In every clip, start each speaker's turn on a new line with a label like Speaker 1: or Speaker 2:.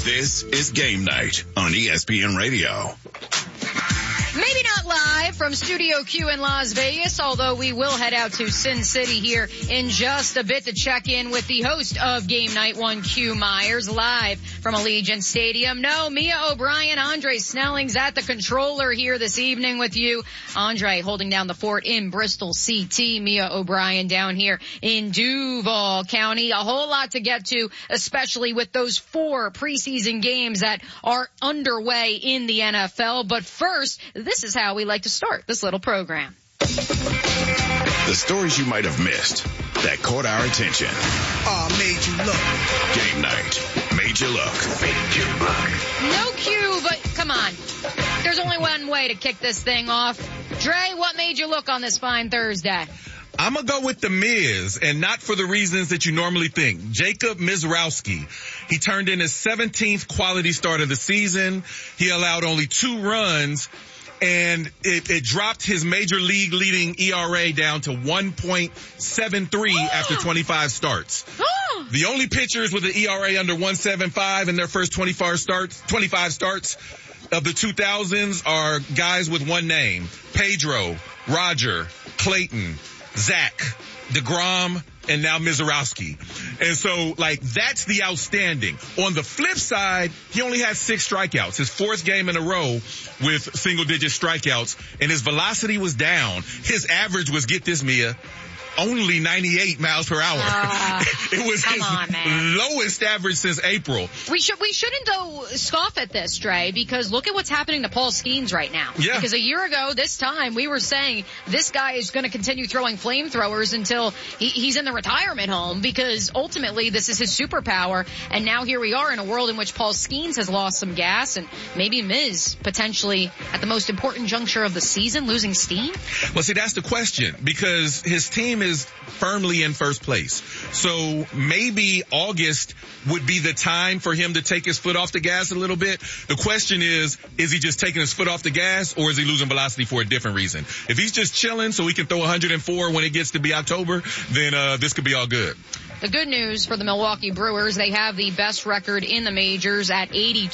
Speaker 1: This is Game Night on ESPN Radio.
Speaker 2: Maybe not live from Studio Q in Las Vegas, although we will head out to Sin City here in just a bit to check in with the host of Game Night 1, Q Myers, live from Allegiant Stadium. No, Mia O'Brien, Andre Snelling's at the controller here this evening with you. Andre holding down the fort in Bristol, CT. Mia O'Brien down here in Duval County. A whole lot to get to, especially with those 4 preseason games that are underway in the NFL. But first, this is how we like to start this little program.
Speaker 1: The stories you might have missed that caught our attention.
Speaker 3: Made you look.
Speaker 1: Game Night. Made you look. Made you look.
Speaker 2: No Q, but come on. There's only one way to kick this thing off. Dre, what made you look on this fine Thursday?
Speaker 4: I'm going to go with the Miz, and not for the reasons that you normally think. Jacob Mizrowski. He turned in his 17th quality start of the season. He allowed only 2 runs, and it dropped his major league leading ERA down to 1.73 after 25 starts. The only pitchers with an ERA under 1.75 in their first 25 starts of the 2000s are guys with one name: Pedro, Roger, Clayton, Zach, DeGrom, and now Mizrowski. And so, that's the outstanding. On the flip side, he only had 6 strikeouts, his 4th game in a row with single-digit strikeouts, and his velocity was down. His average was, get this, Mia, only 98 miles per hour. It was his lowest average since April.
Speaker 2: We shouldn't though scoff at this, Dre, because look at what's happening to Paul Skeens right now.
Speaker 4: Yeah.
Speaker 2: Because a year ago, this time, we were saying this guy is going to continue throwing flamethrowers until he's in the retirement home, because ultimately this is his superpower. And now here we are in a world in which Paul Skeens has lost some gas, and maybe Miz potentially at the most important juncture of the season losing steam.
Speaker 4: Well, see, that's the question, because his team is firmly in first place. So maybe August would be the time for him to take his foot off the gas a little bit. The question is he just taking his foot off the gas, or is he losing velocity for a different reason? If he's just chilling so he can throw 104 when it gets to be October, then this could be all good.
Speaker 2: The good news for the Milwaukee Brewers, they have the best record in the majors at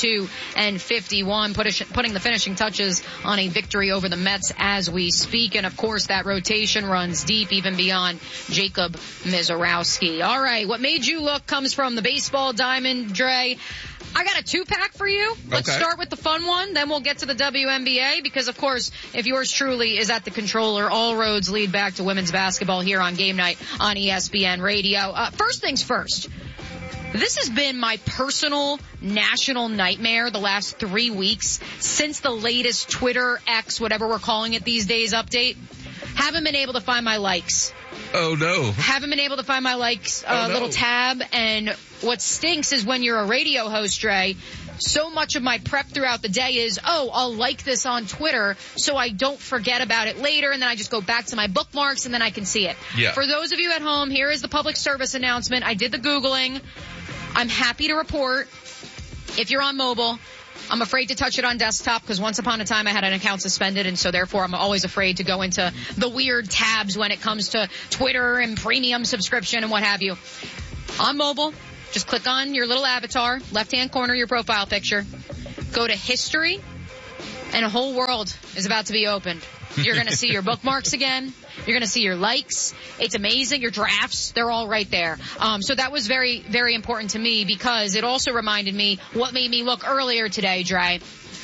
Speaker 2: 82-51, putting the finishing touches on a victory over the Mets as we speak. And of course, that rotation runs deep, even beyond Jacob Mizrowski. All right, what made you look comes from the baseball diamond, Dre. I got a 2-pack for you. Let's start with the fun one, then we'll get to the WNBA, because of course, if yours truly is at the controller, all roads lead back to women's basketball here on Game Night on ESPN Radio. First things first. This has been my personal national nightmare the last 3 weeks since the latest Twitter, X, whatever we're calling it these days, update. Haven't been able to find my likes.
Speaker 4: Oh, no.
Speaker 2: Haven't been able to find my likes little tab. And what stinks is when you're a radio host, Dre, so much of my prep throughout the day is, I'll like this on Twitter so I don't forget about it later, and then I just go back to my bookmarks and then I can see it.
Speaker 4: Yeah.
Speaker 2: For those of you at home, here is the public service announcement. I did the Googling. I'm happy to report, if you're on mobile, I'm afraid to touch it on desktop because once upon a time I had an account suspended, and so therefore I'm always afraid to go into the weird tabs when it comes to Twitter and premium subscription and what have you. On mobile, just click on your little avatar, left-hand corner, your profile picture, go to history, and a whole world is about to be opened. You're going to see your bookmarks again. You're going to see your likes. It's amazing. Your drafts, they're all right there. So that was very, very important to me because it also reminded me what made me look earlier today, Dre.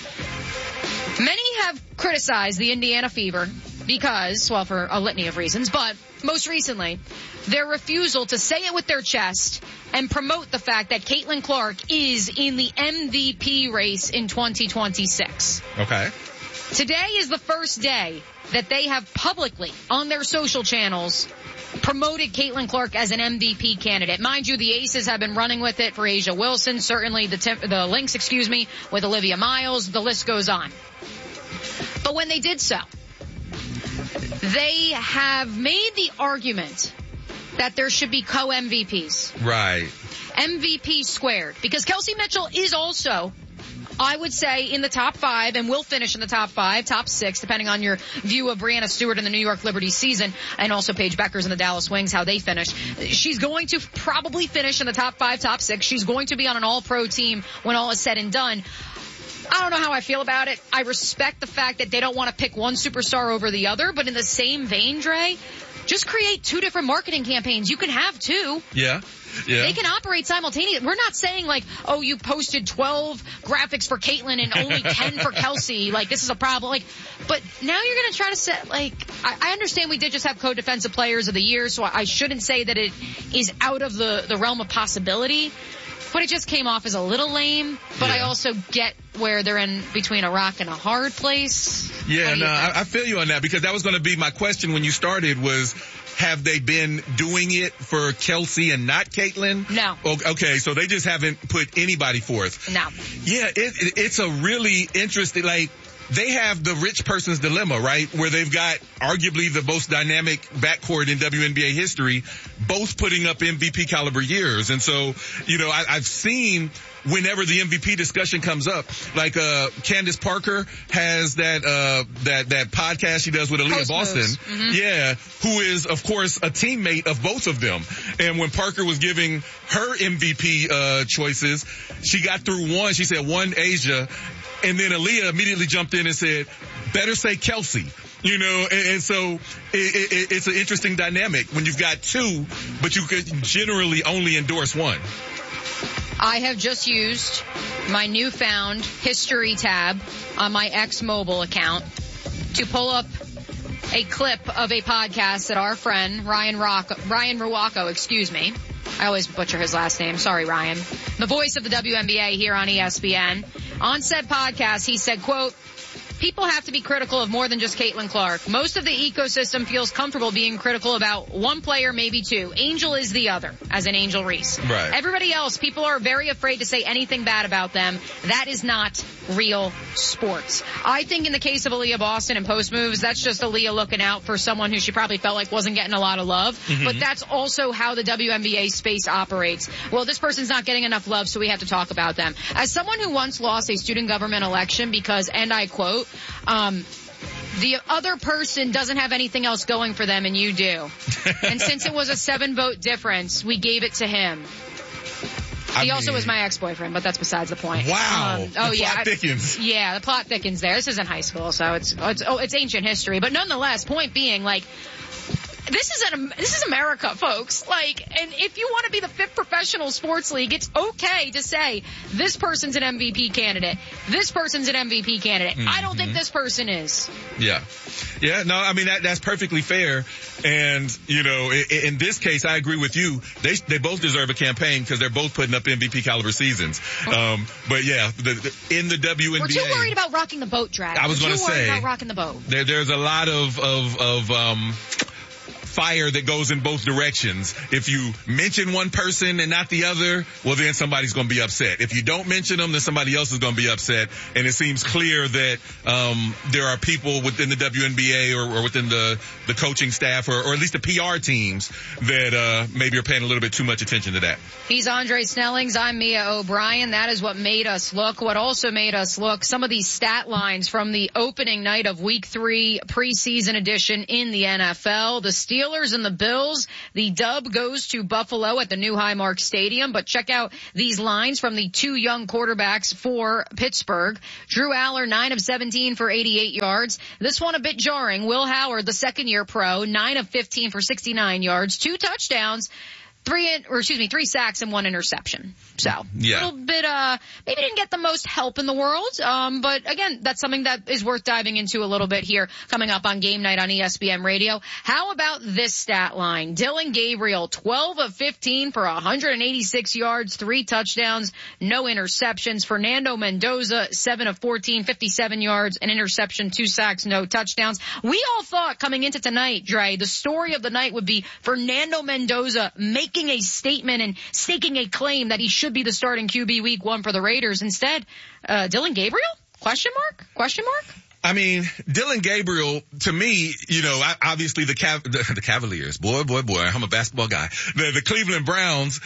Speaker 2: Many have criticized the Indiana Fever because, well, for a litany of reasons, but most recently, their refusal to say it with their chest and promote the fact that Caitlin Clark is in the MVP race in 2026.
Speaker 4: Okay.
Speaker 2: Today is the first day that they have publicly, on their social channels, promoted Caitlin Clark as an MVP candidate. Mind you, the Aces have been running with it for Asia Wilson, certainly the Lynx, with Olivia Miles, the list goes on. But when they did so, they have made the argument that there should be co-MVPs.
Speaker 4: Right.
Speaker 2: MVP squared. Because Kelsey Mitchell is also I would say in the top 5, and we'll finish in the top 5, top 6, depending on your view of Breanna Stewart in the New York Liberty season, and also Paige Beckers and the Dallas Wings, how they finish. She's going to probably finish in the top 5, top 6. She's going to be on an all-pro team when all is said and done. I don't know how I feel about it. I respect the fact that they don't want to pick one superstar over the other, but in the same vein, Dre, just create 2 different marketing campaigns. You can have 2.
Speaker 4: Yeah. Yeah.
Speaker 2: They can operate simultaneously. We're not saying like, oh, you posted 12 graphics for Caitlyn and only 10 for Kelsey. Like, this is a problem. Like, but now you're going to try to set, like, I understand we did just have co-defensive players of the year, so I shouldn't say that it is out of the realm of possibility. But it just came off as a little lame. But I also get where they're in between a rock and a hard place.
Speaker 4: Yeah, no, I feel you on that, because that was going to be my question when you started was, have they been doing it for Kelsey and not Caitlyn?
Speaker 2: No.
Speaker 4: Okay, so they just haven't put anybody forth.
Speaker 2: No.
Speaker 4: Yeah, it's a really interesting, like, they have the rich person's dilemma, right? Where they've got arguably the most dynamic backcourt in WNBA history, both putting up MVP caliber years. And so, you know, I've seen whenever the MVP discussion comes up, like, Candace Parker has that podcast she does with Aaliyah Boston.
Speaker 2: Mm-hmm.
Speaker 4: Yeah. Who is, of course, a teammate of both of them. And when Parker was giving her MVP, choices, she got through one. She said one Asia. And then Aaliyah immediately jumped in and said, better say Kelsey. You know, and so it's an interesting dynamic when you've got 2, but you could generally only endorse one.
Speaker 2: I have just used my newfound history tab on my X mobile account to pull up a clip of a podcast that our friend Ryan Ruocco, I always butcher his last name. Sorry, Ryan. The voice of the WNBA here on ESPN. On said podcast, he said, quote, people have to be critical of more than just Caitlin Clark. Most of the ecosystem feels comfortable being critical about one player, maybe 2. Angel is the other, as in Angel Reese.
Speaker 4: Right.
Speaker 2: Everybody else, people are very afraid to say anything bad about them. That is not real sports. I think in the case of Aaliyah Boston and post moves, that's just Aaliyah looking out for someone who she probably felt like wasn't getting a lot of love. Mm-hmm. But that's also how the WNBA space operates. Well, this person's not getting enough love, so we have to talk about them. As someone who once lost a student government election because, and I quote, the other person doesn't have anything else going for them and you do. And since it was a 7-vote difference, we gave it to him. He also was my ex-boyfriend, but that's besides the point.
Speaker 4: Wow. The plot thickens.
Speaker 2: Yeah, the plot thickens there. This isn't high school, so it's ancient history. But nonetheless, point being, like, this is America, folks. Like, and if you want to be the 5th professional sports league, it's okay to say this person's an MVP candidate. This person's an MVP candidate. Mm-hmm. I don't think this person is. Yeah.
Speaker 4: Yeah, no, I mean, that's perfectly fair. And, you know, in this case, I agree with you. They both deserve a campaign because they're both putting up MVP caliber seasons. But yeah, in the WNBA.
Speaker 2: We're too worried about rocking the boat, Drag.
Speaker 4: I was going to say.
Speaker 2: We're too worried about rocking the boat.
Speaker 4: There's a lot of fire that goes in both directions. If you mention one person and not the other, well, then somebody's going to be upset. If you don't mention them, then somebody else is going to be upset. And it seems clear that there are people within the WNBA or within the coaching staff or at least the PR teams that maybe are paying a little bit too much attention to that.
Speaker 2: He's Andre Snellings. I'm Mia O'Brien. That is what made us look. What also made us look, some of these stat lines from the opening night of Week 3 preseason edition in the NFL. The Steelers and the Bills. The dub goes to Buffalo at the new Highmark Stadium. But check out these lines from the 2 young quarterbacks for Pittsburgh. Drew Aller, 9 of 17 for 88 yards. This one a bit jarring. Will Howard, the second-year pro, 9 of 15 for 69 yards. 2 touchdowns. 3 sacks and 1 interception. So, a little bit, maybe didn't get the most help in the world. But again, that's something that is worth diving into a little bit here coming up on Game Night on ESPN Radio. How about this stat line? Dylan Gabriel, 12 of 15 for 186 yards, 3 touchdowns, no interceptions. Fernando Mendoza, 7 of 14, 57 yards, an interception, 2 sacks, no touchdowns. We all thought coming into tonight, Dre, the story of the night would be Fernando Mendoza making a statement and staking a claim that he should be the starting QB Week 1 for the Raiders. Instead, Dylan Gabriel? Question mark?
Speaker 4: I mean, Dylan Gabriel, to me, obviously the Cavaliers, boy, I'm a basketball guy. The Cleveland Browns,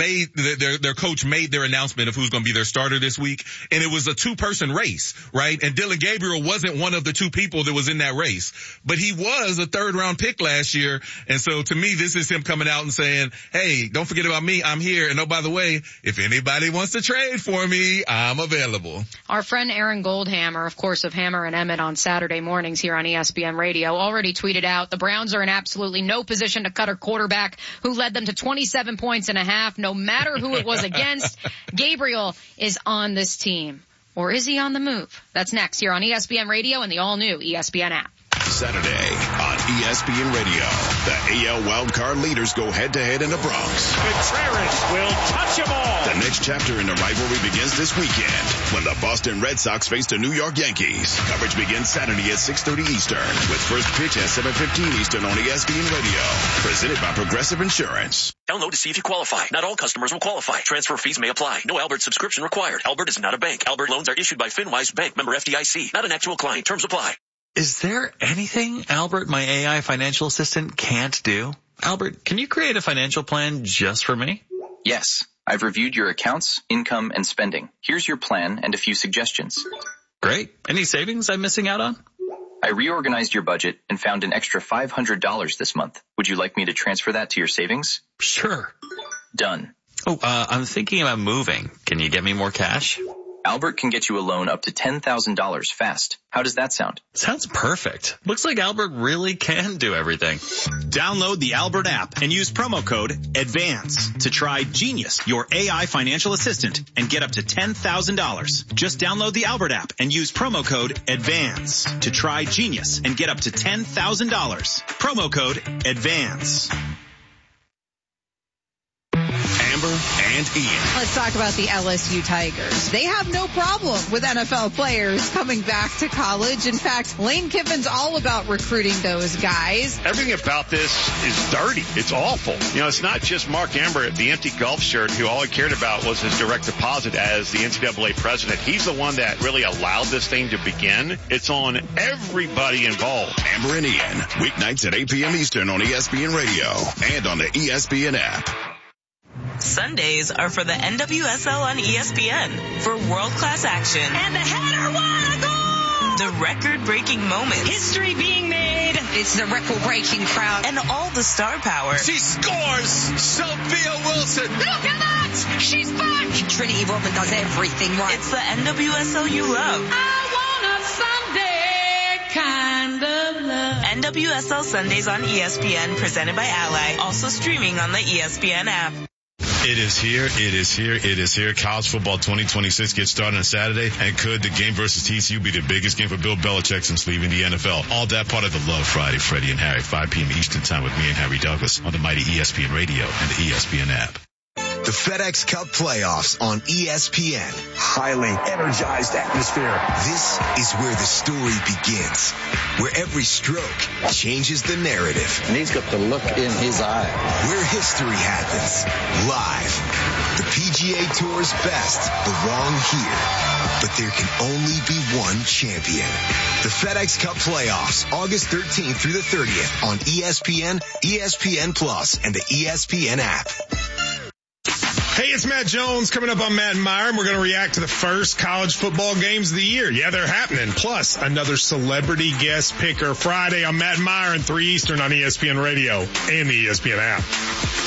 Speaker 4: their coach made their announcement of who's going to be their starter this week. And it was a 2-person race, right? And Dylan Gabriel wasn't one of the 2 people that was in that race, but he was a 3rd-round pick last year. And so to me, this is him coming out and saying, hey, don't forget about me. I'm here. And oh, by the way, if anybody wants to trade for me, I'm available.
Speaker 2: Our friend Aaron Goldhammer, of course, of Hammer and Emmett on Saturday mornings here on ESPN Radio, already tweeted out the Browns are in absolutely no position to cut a quarterback who led them to 27 points and a half, no matter who it was against. Gabriel is on this team. Or is he on the move? That's next here on ESPN Radio and the all-new ESPN app.
Speaker 1: Saturday on ESPN Radio, the AL wildcard leaders go head-to-head in the Bronx.
Speaker 5: Contreras will touch them all.
Speaker 1: The next chapter in the rivalry begins this weekend when the Boston Red Sox face the New York Yankees. Coverage begins Saturday at 6:30 Eastern with first pitch at 7:15 Eastern on ESPN Radio. Presented by Progressive Insurance.
Speaker 6: Download to see if you qualify. Not all customers will qualify. Transfer fees may apply. No Albert subscription required. Albert is not a bank. Albert loans are issued by FinWise Bank, member FDIC. Not an actual client. Terms apply.
Speaker 7: Is there anything, Albert, my AI financial assistant can't do? Albert, can you create a financial plan just for me?
Speaker 8: Yes. I've reviewed your accounts, income, and spending. Here's your plan and a few suggestions.
Speaker 7: Great. Any savings I'm missing out on?
Speaker 8: I reorganized your budget and found an extra $500 this month. Would you like me to transfer that to your savings?
Speaker 7: Sure.
Speaker 8: Done.
Speaker 7: Oh, I'm thinking about moving. Can you get me more cash?
Speaker 8: Albert can get you a loan up to $10,000 fast. How does that sound?
Speaker 7: Sounds perfect. Looks like Albert really can do everything.
Speaker 9: Download the Albert app and use promo code ADVANCE to try Genius, your AI financial assistant, and get up to $10,000. Just download the Albert app and use promo code ADVANCE to try Genius and get up to $10,000. Promo code ADVANCE.
Speaker 1: Amber and Ian.
Speaker 10: Let's talk about the LSU Tigers. They have no problem with NFL players coming back to college. In fact, Lane Kiffin's all about recruiting those guys.
Speaker 5: Everything about this is dirty. It's awful. It's not just Mark Amber, the empty golf shirt, who all he cared about was his direct deposit as the NCAA president. He's the one that really allowed this thing to begin. It's on everybody involved.
Speaker 1: Amber and Ian, weeknights at 8 p.m. Eastern on ESPN Radio and on the ESPN app.
Speaker 11: Sundays are for the NWSL on ESPN for world-class action.
Speaker 12: And the header, what a goal!
Speaker 11: The record-breaking moments.
Speaker 12: History being made. It's the record-breaking crowd.
Speaker 11: And all the star power.
Speaker 13: She scores! Sophia Wilson!
Speaker 12: Look at that! She's back! Trinity Rodman does everything right.
Speaker 11: It's the NWSL you love.
Speaker 12: I want a Sunday kind of love.
Speaker 11: NWSL Sundays on ESPN, presented by Ally. Also streaming on the ESPN app.
Speaker 14: It is here. It is here. It is here. College football 2026 gets started on Saturday. And could the game versus TCU be the biggest game for Bill Belichick since leaving the NFL? All that part of the Love Friday, Freddie and Harry, 5 p.m. Eastern time with me and Harry Douglas on the mighty ESPN Radio and the ESPN app.
Speaker 15: The FedEx Cup playoffs on ESPN.
Speaker 16: Highly energized atmosphere.
Speaker 15: This is where the story begins, where every stroke changes the narrative.
Speaker 17: And he's got the look in his eye.
Speaker 15: Where history happens, live. The PGA Tour's best belong here, but there can only be one champion. The FedEx Cup playoffs, August 13th through the 30th on ESPN, ESPN Plus, and the ESPN app.
Speaker 18: Hey, it's Matt Jones coming up on Matt and Myron. We're going to react to the first college football games of the year. Yeah, they're happening. Plus, another celebrity guest picker Friday on Matt and Myron, 3 Eastern on ESPN Radio and the ESPN app.